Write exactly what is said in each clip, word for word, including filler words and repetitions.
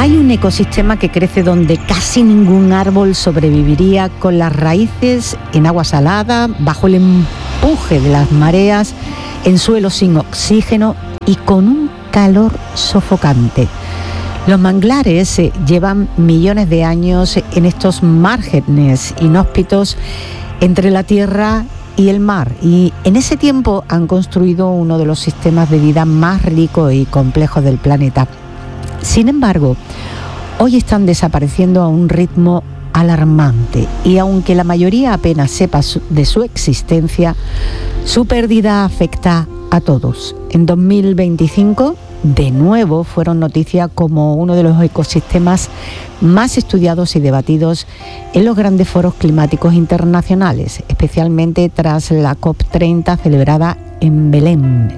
Hay un ecosistema que crece donde casi ningún árbol sobreviviría, con las raíces en agua salada, bajo el empuje de las mareas, en suelos sin oxígeno y con un calor sofocante. Los manglares eh, llevan millones de años en estos márgenes inhóspitos entre la tierra y el mar, y en ese tiempo han construido uno de los sistemas de vida más ricos y complejos del planeta. Sin embargo, hoy están desapareciendo a un ritmo alarmante, y aunque la mayoría apenas sepa su, de su existencia, su pérdida afecta a todos. En dos mil veinticinco, de nuevo, fueron noticia como uno de los ecosistemas más estudiados y debatidos en los grandes foros climáticos internacionales, especialmente tras la COP treinta celebrada en Belén.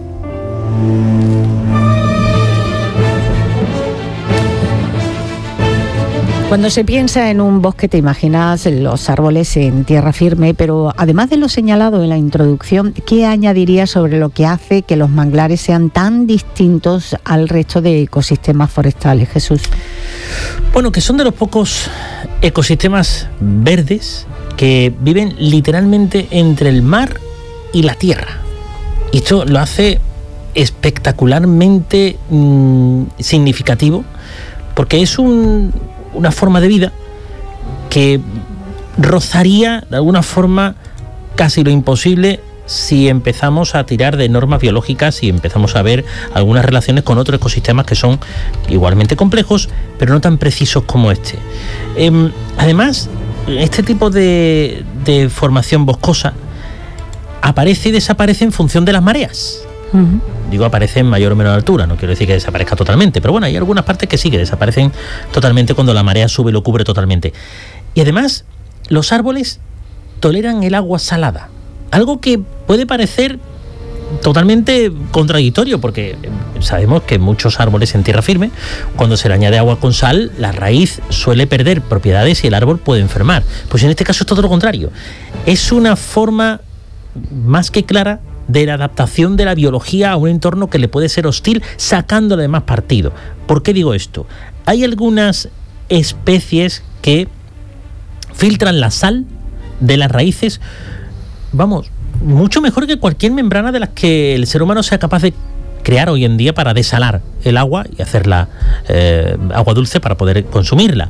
Cuando se piensa en un bosque te imaginas los árboles en tierra firme, pero además de lo señalado en la introducción, ¿qué añadirías sobre lo que hace que los manglares sean tan distintos al resto de ecosistemas forestales, Jesús? Bueno, que son de los pocos ecosistemas verdes que viven literalmente entre el mar y la tierra. Y esto lo hace espectacularmente mmm, significativo, porque es un... una forma de vida que rozaría de alguna forma casi lo imposible si empezamos a tirar de normas biológicas y empezamos a ver algunas relaciones con otros ecosistemas que son igualmente complejos, pero no tan precisos como este. Eh, además, este tipo de, de formación boscosa aparece y desaparece en función de las mareas. Uh-huh. Digo, aparece en mayor o menor altura, no quiero decir que desaparezca totalmente, pero bueno, hay algunas partes que sí que desaparecen totalmente cuando la marea sube y lo cubre totalmente. Y además, los árboles toleran el agua salada, algo que puede parecer totalmente contradictorio, porque sabemos que muchos árboles en tierra firme, cuando se le añade agua con sal, la raíz suele perder propiedades y el árbol puede enfermar. Pues en este caso es todo lo contrario. Es una forma más que clara de la adaptación de la biología a un entorno que le puede ser hostil, sacándole más partido. ¿Por qué digo esto? Hay algunas especies que filtran la sal de las raíces, vamos, mucho mejor que cualquier membrana de las que el ser humano sea capaz de crear hoy en día para desalar el agua y hacerla eh, agua dulce para poder consumirla.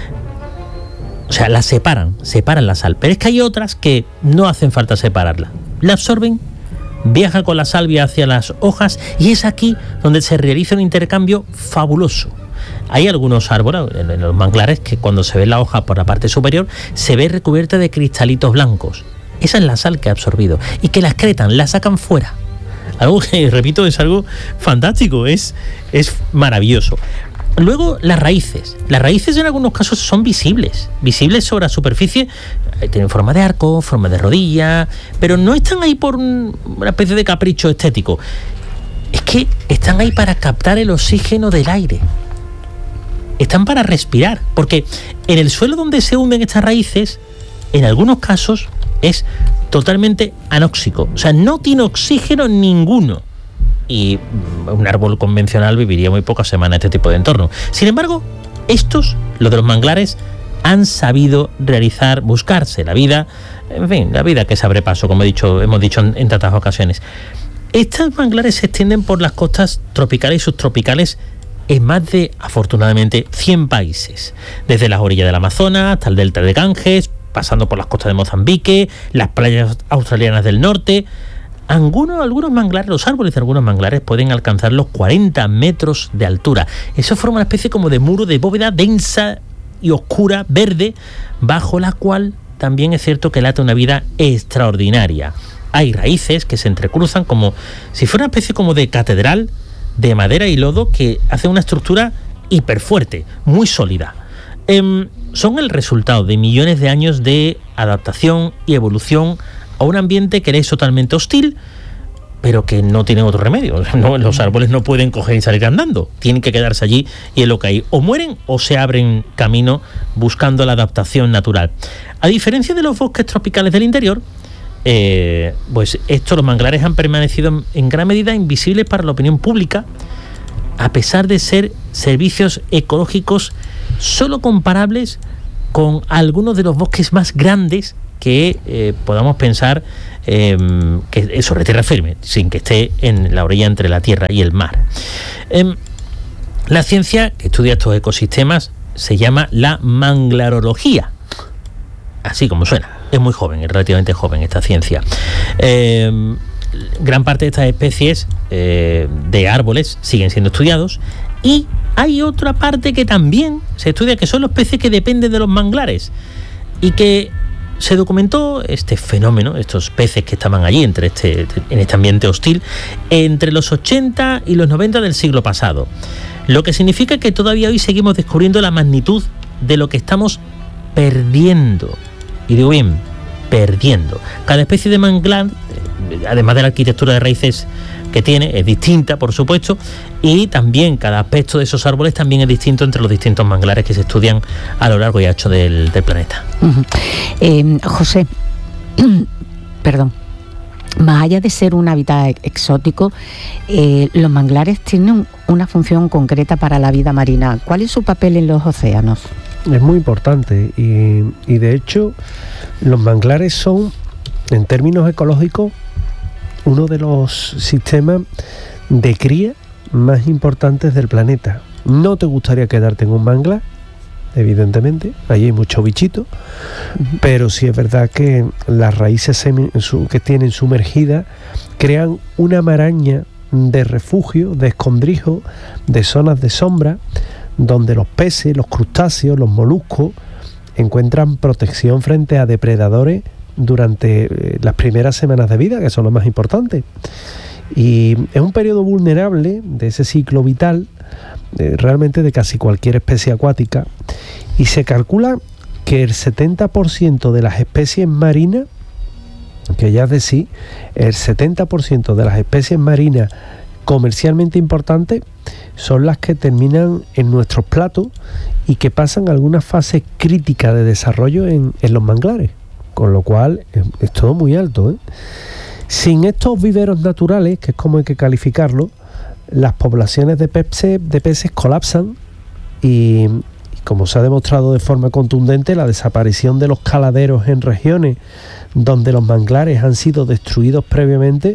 O sea, la separan, separan la sal. Pero es que hay otras que no hacen falta separarla. La absorben, viaja con la salvia hacia las hojas y es aquí donde se realiza un intercambio fabuloso. Hay algunos árboles en los manglares que cuando se ve la hoja por la parte superior se ve recubierta de cristalitos blancos. Esa es la sal que ha absorbido y que la excretan, la sacan fuera. Algo que, repito, es algo fantástico, es, es maravilloso. Luego, las raíces. Las raíces en algunos casos son visibles, visibles sobre la superficie, tienen forma de arco, forma de rodilla, pero no están ahí por una especie de capricho estético. Es que están ahí para captar el oxígeno del aire. Están para respirar, porque en el suelo donde se hunden estas raíces, en algunos casos, es totalmente anóxico. O sea, no tiene oxígeno ninguno. Y un árbol convencional viviría muy pocas semanas en este tipo de entorno. Sin embargo, estos, los de los manglares, han sabido realizar, buscarse la vida, en fin, la vida que se abre paso, como he dicho, hemos dicho en, en tantas ocasiones. Estos manglares se extienden por las costas tropicales y subtropicales en más de, afortunadamente, cien países. Desde las orillas del Amazonas hasta el delta de Ganges, pasando por las costas de Mozambique, las playas australianas del norte. Algunos, algunos manglares, los árboles de algunos manglares pueden alcanzar los cuarenta metros de altura. Eso forma una especie como de muro de bóveda densa y oscura, verde, bajo la cual también es cierto que late una vida extraordinaria. Hay raíces que se entrecruzan como si fuera una especie como de catedral de madera y lodo que hace una estructura hiperfuerte, muy sólida. Eh, son el resultado de millones de años de adaptación y evolución a un ambiente que le es totalmente hostil, pero que no tienen otro remedio. No, los árboles no pueden coger y salir andando, tienen que quedarse allí y es lo que hay. O mueren o se abren camino buscando la adaptación natural. A diferencia de los bosques tropicales del interior, eh, pues estos, los manglares, han permanecido en gran medida invisibles para la opinión pública, a pesar de ser servicios ecológicos solo comparables con algunos de los bosques más grandes que eh, podamos pensar eh, que sobre tierra firme, sin que esté en la orilla entre la tierra y el mar. Eh, la ciencia que estudia estos ecosistemas se llama la manglarología, así como suena. Es muy joven, es relativamente joven esta ciencia. Eh, gran parte de estas especies eh, de árboles siguen siendo estudiados, y hay otra parte que también se estudia, que son los peces que dependen de los manglares, y que se documentó este fenómeno, estos peces que estaban allí entre este, en este ambiente hostil, entre los ochenta y los noventa del siglo pasado. Lo que significa que todavía hoy seguimos descubriendo la magnitud de lo que estamos perdiendo. Y digo bien, perdiendo. Cada especie de manglar, además de la arquitectura de raíces que tiene, es distinta, por supuesto, y también cada aspecto de esos árboles también es distinto entre los distintos manglares que se estudian a lo largo y ancho del, del planeta. Uh-huh. eh, José, perdón, más allá de ser un hábitat exótico, eh, los manglares tienen una función concreta para la vida marina. ¿Cuál es su papel en los océanos? Es muy importante y, y de hecho los manglares son, en términos ecológicos, uno de los sistemas de cría más importantes del planeta. No te gustaría quedarte en un manglar, evidentemente, allí hay muchos bichitos, uh-huh. pero sí es verdad que las raíces semi, su, que tienen sumergidas crean una maraña de refugio, de escondrijos, de zonas de sombra, donde los peces, los crustáceos, los moluscos encuentran protección frente a depredadores durante las primeras semanas de vida, que son lo más importante. Y es un periodo vulnerable de ese ciclo vital, de, realmente de casi cualquier especie acuática, y se calcula que el setenta por ciento de las especies marinas, que ya es decir, el setenta por ciento de las especies marinas comercialmente importantes son las que terminan en nuestros platos y que pasan algunas fases críticas de desarrollo en, en los manglares, con lo cual es, es todo muy alto, ¿eh? Sin estos viveros naturales, que es como hay que calificarlo, las poblaciones de peces, de peces colapsan y, y como se ha demostrado de forma contundente, la desaparición de los caladeros en regiones donde los manglares han sido destruidos previamente,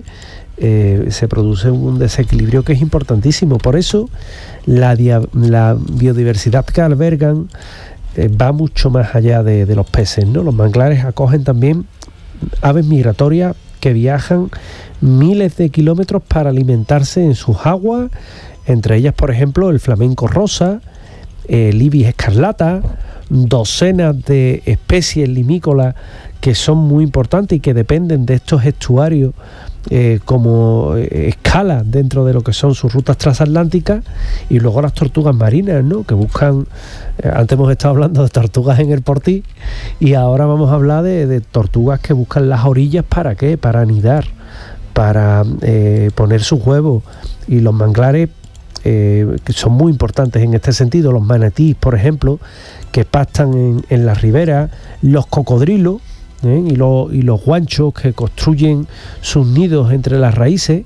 eh, se produce un desequilibrio que es importantísimo. Por eso la, dia, la biodiversidad que albergan eh, va mucho más allá de, de los peces, ¿no? Los manglares acogen también aves migratorias que viajan miles de kilómetros para alimentarse en sus aguas, entre ellas, por ejemplo, el flamenco rosa, el ibis escarlata, docenas de especies limícolas que son muy importantes y que dependen de estos estuarios eh, como eh, escala dentro de lo que son sus rutas transatlánticas, y luego las tortugas marinas, ¿no? Que buscan, eh, antes hemos estado hablando de tortugas en el Portí y ahora vamos a hablar de, de tortugas que buscan las orillas. ¿Para qué? Para anidar, para eh, poner sus huevos. Y los manglares eh, que son muy importantes en este sentido, los manatís, por ejemplo, que pastan en, en la ribera, los cocodrilos, ¿eh? y, lo, y los guanchos que construyen sus nidos entre las raíces.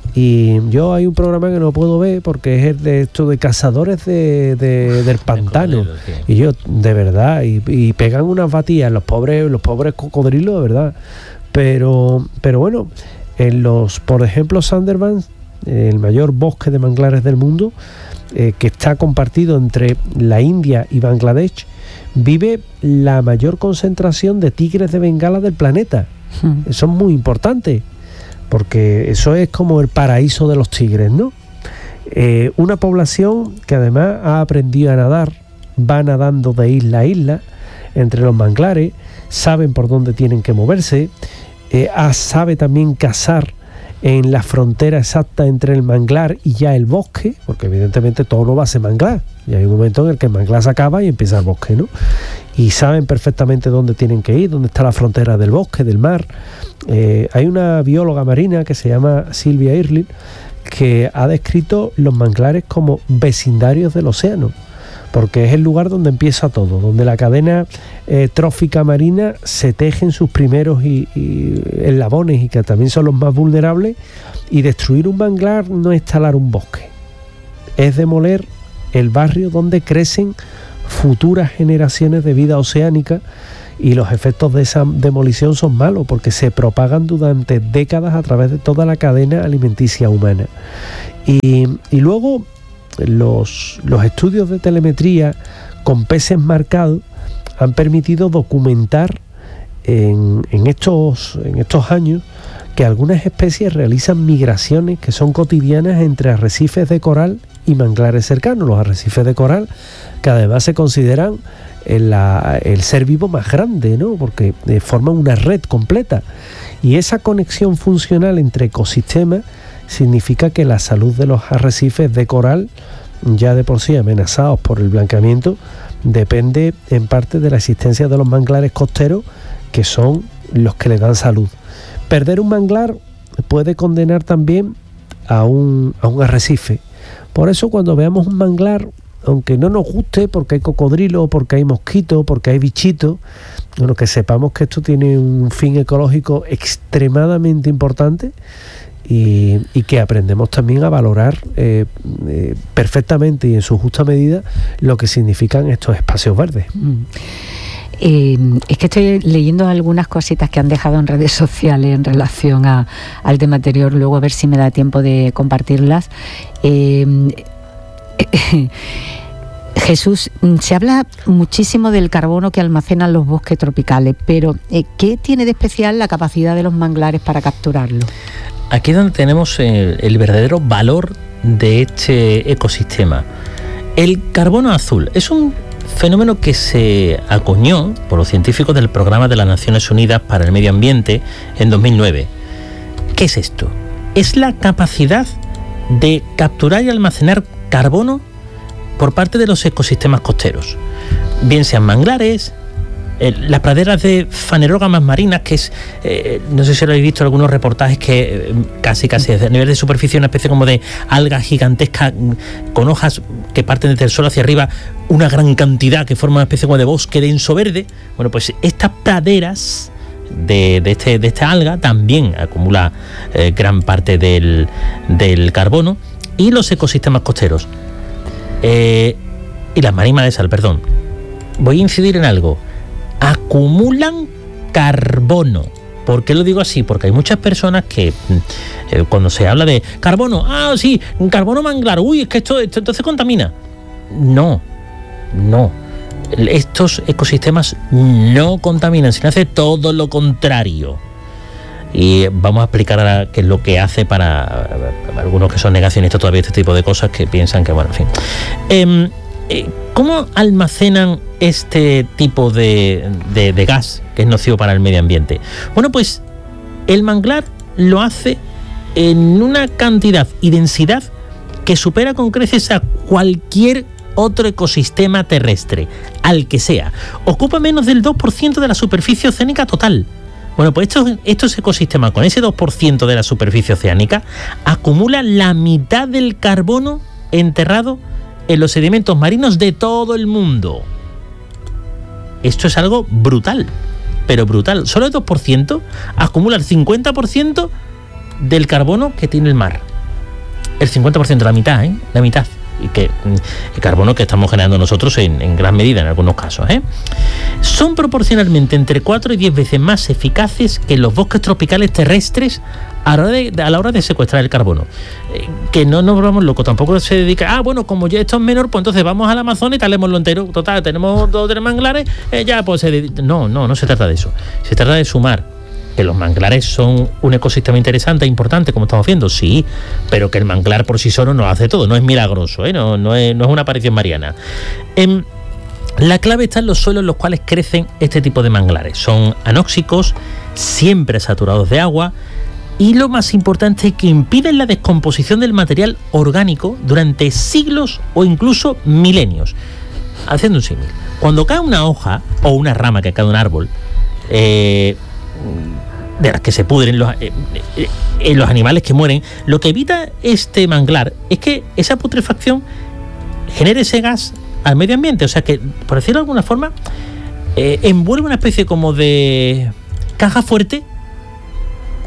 Y yo hay un programa que no puedo ver porque es el de esto de cazadores de, de, del pantano, y yo de verdad y, y pegan unas batidas los pobres los pobres cocodrilos, de verdad. Pero pero bueno, en los, por ejemplo, Sundarbans, el mayor bosque de manglares del mundo, eh, que está compartido entre la India y Bangladesh, vive la mayor concentración de tigres de Bengala del planeta. Hmm. Eso es muy importante, porque eso es como el paraíso de los tigres, ¿no? Eh, una población que además ha aprendido a nadar, va nadando de isla a isla entre los manglares, saben por dónde tienen que moverse, eh, sabe también cazar en la frontera exacta entre el manglar y ya el bosque, porque evidentemente todo no va a ser manglar, y hay un momento en el que el manglar se acaba y empieza el bosque, ¿no? Y saben perfectamente dónde tienen que ir, dónde está la frontera del bosque, del mar. Eh, hay una bióloga marina que se llama Sylvia Earle, que ha descrito los manglares como vecindarios del océano, porque es el lugar donde empieza todo, donde la cadena eh, trófica marina se teje en sus primeros y, y eslabones, y que también son los más vulnerables. Y destruir un manglar no es talar un bosque, es demoler el barrio donde crecen futuras generaciones de vida oceánica, y los efectos de esa demolición son malos porque se propagan durante décadas a través de toda la cadena alimenticia humana. Y, y luego los, los estudios de telemetría con peces marcados han permitido documentar en, en, estos, en estos años que algunas especies realizan migraciones que son cotidianas entre arrecifes de coral y manglares cercanos. Los arrecifes de coral, que además se consideran el, la, el ser vivo más grande, ¿no? Porque eh, forman una red completa, y esa conexión funcional entre ecosistemas significa que la salud de los arrecifes de coral, ya de por sí amenazados por el blanqueamiento, depende en parte de la existencia de los manglares costeros, que son los que le dan salud. Perder un manglar puede condenar también a un, a un arrecife. Por eso, cuando veamos un manglar, aunque no nos guste porque hay cocodrilo, porque hay mosquito, porque hay bichito, bueno, que sepamos que esto tiene un fin ecológico extremadamente importante, y, y que aprendemos también a valorar eh, eh, perfectamente y en su justa medida lo que significan estos espacios verdes. Mm. Eh, es que estoy leyendo algunas cositas que han dejado en redes sociales en relación a, al tema anterior, luego a ver si me da tiempo de compartirlas. Eh, eh, Jesús, se habla muchísimo del carbono que almacenan los bosques tropicales, pero eh, ¿qué tiene de especial la capacidad de los manglares para capturarlo? Aquí es donde tenemos el, el verdadero valor de este ecosistema. El carbono azul es un fenómeno que se acuñó por los científicos del Programa de las Naciones Unidas para el Medio Ambiente en dos mil nueve. ¿Qué es esto? Es la capacidad de capturar y almacenar carbono por parte de los ecosistemas costeros, bien sean manglares, eh, las praderas de fanerógamas marinas, que es, eh, no sé si lo habéis visto en algunos reportajes, que eh, casi casi a nivel de superficie una especie como de alga gigantesca con hojas que parten desde el suelo hacia arriba, una gran cantidad que forma una especie como de bosque denso verde. Bueno, pues estas praderas de, de, este, de esta alga también acumula eh, gran parte del, del carbono, y los ecosistemas costeros eh, y las marismas de sal, perdón. Voy a incidir en algo: acumulan carbono. ¿Por qué lo digo así? Porque hay muchas personas que eh, cuando se habla de carbono, ah, sí, carbono manglar, uy, es que esto, esto entonces contamina. No, no. Estos ecosistemas no contaminan, sino hace todo lo contrario. Y vamos a explicar ahora qué es lo que hace para, para algunos que son negacionistas todavía este tipo de cosas, que piensan que, bueno, en fin. Eh, eh, ¿Cómo almacenan este tipo de, de, de gas que es nocivo para el medio ambiente? Bueno, pues el manglar lo hace en una cantidad y densidad que supera con creces a cualquier otro ecosistema terrestre, al que sea. Ocupa menos del dos por ciento de la superficie oceánica total. Bueno, pues estos, estos ecosistemas, con ese dos por ciento de la superficie oceánica, acumulan la mitad del carbono enterrado en los sedimentos marinos de todo el mundo. Esto es algo brutal, pero brutal. Solo el dos por ciento acumula el cincuenta por ciento del carbono que tiene el mar. El cincuenta por ciento, la mitad, ¿eh? La mitad. Y que el carbono que estamos generando nosotros en, en gran medida en algunos casos, ¿eh? Son proporcionalmente entre cuatro y diez veces más eficaces que los bosques tropicales terrestres a la hora de, a la hora de secuestrar el carbono. Eh, que no nos volvamos locos, tampoco se dedica, ah, bueno, como ya esto es menor, pues entonces vamos al Amazonas y talémoslo entero. Total, tenemos dos o tres manglares, eh, ya pues se dedica. No, no, no se trata de eso. Se trata de sumar. Que los manglares son un ecosistema interesante e importante, como estamos viendo, sí, pero que el manglar por sí solo no hace todo, no es milagroso, ¿eh? no, no, es, no es una aparición mariana. Eh, la clave está en los suelos en los cuales crecen este tipo de manglares. Son anóxicos, siempre saturados de agua, y lo más importante es que impiden la descomposición del material orgánico durante siglos o incluso milenios. Haciendo un símil, cuando cae una hoja o una rama que cae de un árbol, eh, de las que se pudren los, eh, eh, los animales que mueren, lo que evita este manglar es que esa putrefacción genere ese gas al medio ambiente. O sea que, por decirlo de alguna forma, eh, envuelve una especie como de caja fuerte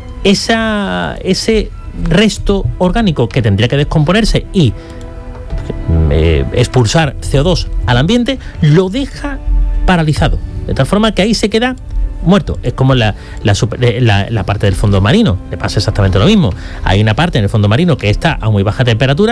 esa, ese resto orgánico que tendría que descomponerse y eh, expulsar C O dos al ambiente, lo deja paralizado, de tal forma que ahí se queda muerto. Es como la, la, super, la, la parte del fondo marino, le pasa exactamente lo mismo. Hay una parte en el fondo marino que está a muy baja temperatura